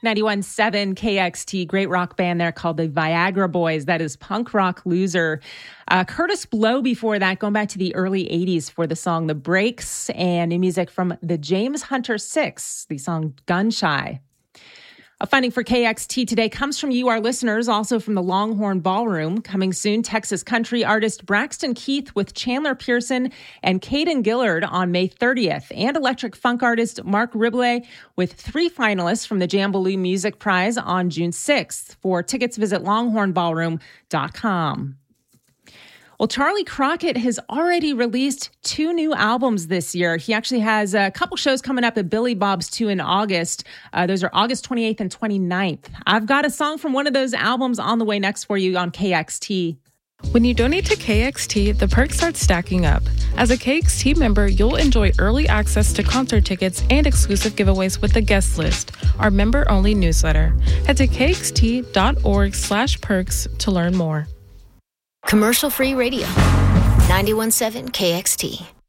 91.7 KXT, great rock band there called the Viagra Boys. That is Punk Rock Loser. Curtis Blow before that, going back to the early 80s for the song The Breaks, and new music from the James Hunter Six, the song Gun Shy. A funding for KXT today comes from you, our listeners, also from the Longhorn Ballroom. Coming soon, Texas country artist Braxton Keith with Chandler Pearson and Caden Gillard on May 30th, and electric funk artist Mark Ribley with 3 finalists from the Jambaloo Music Prize on June 6th. For tickets, visit longhornballroom.com. Well, Charlie Crockett has already released 2 new albums this year. He actually has a couple shows coming up at Billy Bob's 2 in August. Those are August 28th and 29th. I've got a song from one of those albums on the way next for you on KXT. When you donate to KXT, the perks start stacking up. As a KXT member, you'll enjoy early access to concert tickets and exclusive giveaways with the guest list, our member-only newsletter. Head to kxt.org/perks to learn more. Commercial-free radio. 91.7 KXT.